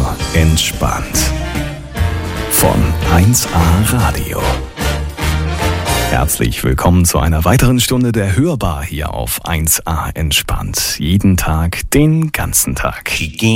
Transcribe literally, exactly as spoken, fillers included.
entspannt. Von eins A Radio. Herzlich willkommen zu einer weiteren Stunde der Hörbar hier auf eins A entspannt. Jeden Tag, den ganzen Tag.